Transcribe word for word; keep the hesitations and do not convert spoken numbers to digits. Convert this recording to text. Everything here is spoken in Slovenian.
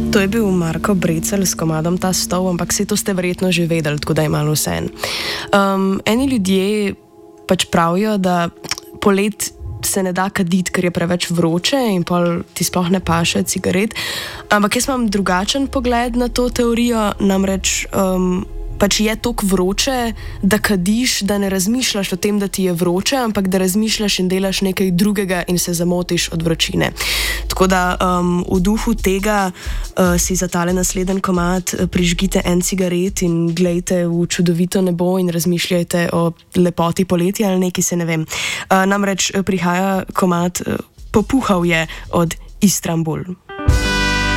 To je bil Marko Brecelj s komadom Ta stol, ampak vse to ste verjetno že vedeli, tako da je malo vseeno. Um, eni ljudje pač pravijo, da polet se ne da kaditi, ker je preveč vroče in pol ti sploh ne paše cigaret. Ampak jaz imam drugačen pogled na to teorijo, namreč um, pač je toliko vroče, da kadiš, da ne razmišljaš o tem, da ti je vroče, ampak da razmišljaš in delaš nekaj drugega in se zamotiš od vročine. Tako da um, v duhu tega uh, si za tale naslednji komad prižgite en cigaret in glejte v čudovito nebo in razmišljajte o lepoti poletja ali nekaj, se ne vem. Uh, namreč prihaja komad uh, Popuhal je od Istanbul.